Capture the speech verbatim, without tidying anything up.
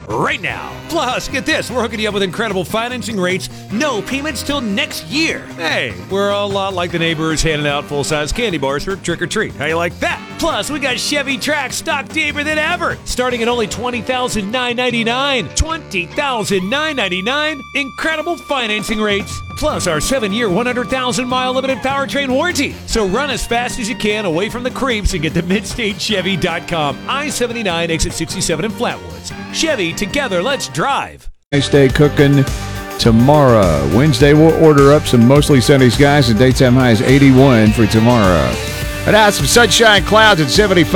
right now. Plus, get this, we're hooking you up with incredible financing rates, no payments till next year. Hey, we're a lot like the neighbors handing out full-size candy bars for trick-or-treat. How you like that? Plus, we got Chevy Trax stock deeper than ever, starting at only twenty thousand nine hundred ninety-nine dollars. twenty thousand nine hundred ninety-nine dollars. Incredible financing rates. Plus our seven-year, one hundred thousand mile limited powertrain warranty. So run as fast as you can away from the creeps and get to mid state chevy dot com. I seventy-nine, exit sixty-seven in Flatwoods. Chevy, together, let's drive. Stay cooking tomorrow. Wednesday, we'll order up some mostly sunny skies and daytime highs eighty-one for tomorrow. But now some sunshine, clouds at seventy-five.